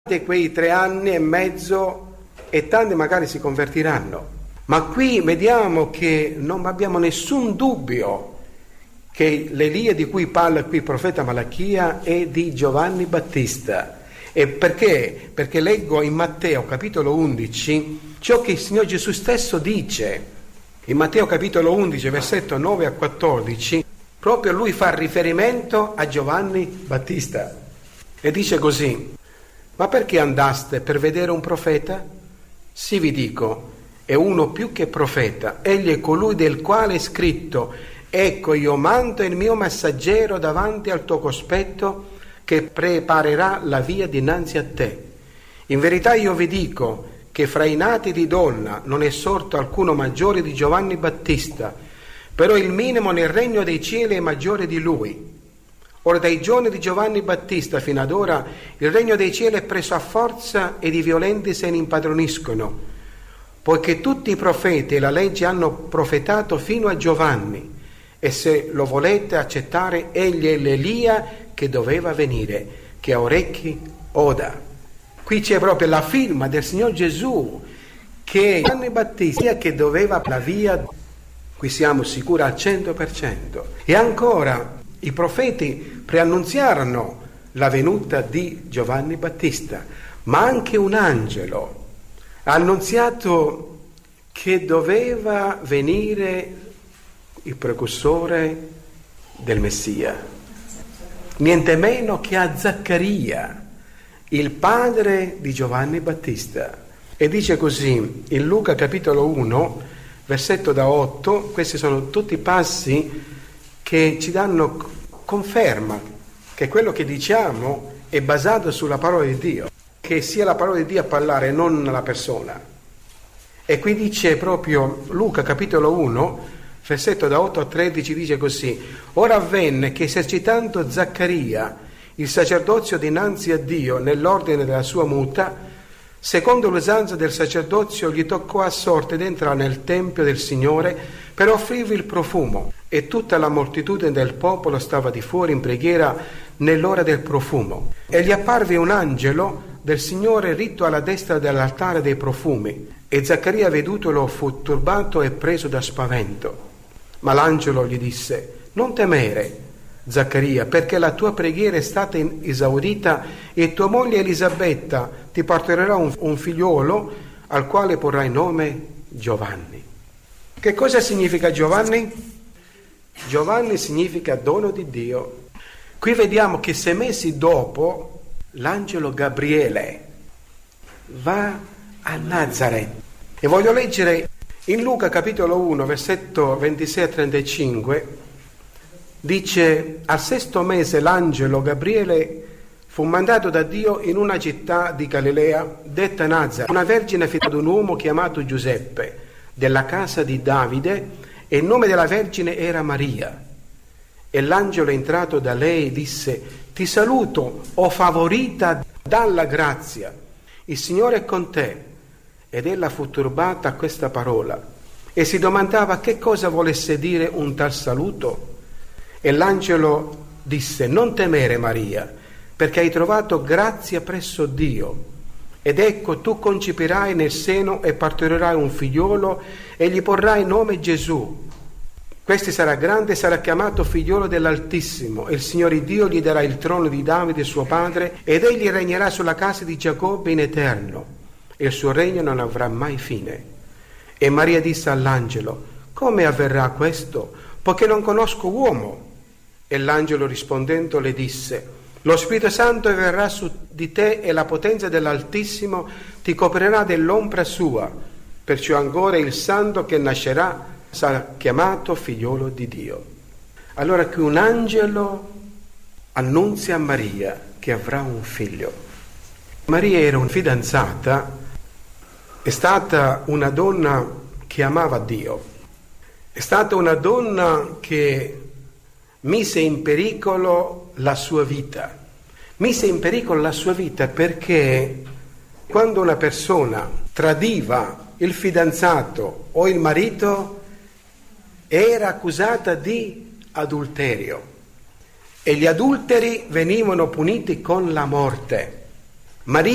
quei 3 anni e mezzo e tanti magari si convertiranno, ma qui vediamo che non abbiamo nessun dubbio che l'Elia di cui parla qui il profeta Malachia è di Giovanni Battista. E perché? Perché leggo in Matteo capitolo 11 ciò che il Signore Gesù stesso dice. In Matteo capitolo 11 versetto 9 a 14 proprio lui fa riferimento a Giovanni Battista e dice così: ma perché andaste per vedere un profeta? Sì, vi dico, è uno più che profeta, egli è colui del quale è scritto: ecco, io mando il mio messaggero davanti al tuo cospetto, che preparerà la via dinanzi a te. In verità io vi dico che fra i nati di donna non è sorto alcuno maggiore di Giovanni Battista, però il minimo nel regno dei cieli è maggiore di lui. Ora dai giorni di Giovanni Battista fino ad ora il regno dei cieli è preso a forza ed i violenti se ne impadroniscono, poiché tutti i profeti e la legge hanno profetato fino a Giovanni, e se lo volete accettare egli è l'Elia che doveva venire, che ha orecchi oda. Qui c'è proprio la firma del Signor Gesù che Giovanni Battista che doveva la via, qui siamo sicuri al 100%. E ancora i profeti preannunziarono la venuta di Giovanni Battista, ma anche un angelo ha annunziato che doveva venire il precursore del Messia, niente meno che a Zaccaria, il padre di Giovanni Battista. E dice così in Luca capitolo 1 versetto da 8, questi sono tutti passi che ci danno conferma che quello che diciamo è basato sulla parola di Dio, che sia la parola di Dio a parlare, non la persona. E qui dice proprio Luca capitolo 1 versetto da 8 a 13, dice così: ora avvenne che esercitando Zaccaria il sacerdozio dinanzi a Dio nell'ordine della sua muta, secondo l'usanza del sacerdozio gli toccò a sorte di entrare nel tempio del Signore per offrirvi il profumo, e tutta la moltitudine del popolo stava di fuori in preghiera nell'ora del profumo. E gli apparve un angelo del Signore ritto alla destra dell'altare dei profumi, e Zaccaria vedutolo fu turbato e preso da spavento. Ma l'angelo gli disse: non temere, Zaccaria, perché la tua preghiera è stata esaudita, e tua moglie Elisabetta ti partorirà un figliuolo al quale porrai nome Giovanni. Che cosa significa Giovanni? Giovanni significa dono di Dio. Qui vediamo che 6 mesi dopo l'angelo Gabriele va a Nazareth. E voglio leggere in Luca capitolo 1 versetto 26 a 35, dice: al 6° mese l'angelo Gabriele fu mandato da Dio in una città di Galilea detta Nazareth, una vergine fidata ad un uomo chiamato Giuseppe, della casa di Davide, e il nome della vergine era Maria. E l'angelo entrato da lei disse: ti saluto, o favorita dalla grazia, il Signore è con te. Ed ella fu turbata a questa parola e si domandava che cosa volesse dire un tal saluto. E l'angelo disse: non temere, Maria, perché hai trovato grazia presso Dio. Ed ecco, tu concepirai nel seno e partorirai un figliolo e gli porrai nome Gesù. Questi sarà grande e sarà chiamato figliolo dell'Altissimo, e il Signore Dio gli darà il trono di Davide suo padre, ed egli regnerà sulla casa di Giacobbe in eterno, e il suo regno non avrà mai fine. E Maria disse all'angelo: come avverrà questo, poiché non conosco uomo? E l'angelo rispondendo le disse: lo Spirito Santo verrà su di te, e la potenza dell'Altissimo ti coprirà dell'ombra sua, perciò ancora il santo che nascerà sarà chiamato figliolo di Dio. Allora qui un angelo annunzia a Maria che avrà un figlio. Maria era una fidanzata, è stata una donna che amava Dio, è stata una donna che mise in pericolo la sua vita. Mise in pericolo la sua vita perché quando una persona tradiva il fidanzato o il marito era accusata di adulterio, e gli adulteri venivano puniti con la morte. Maria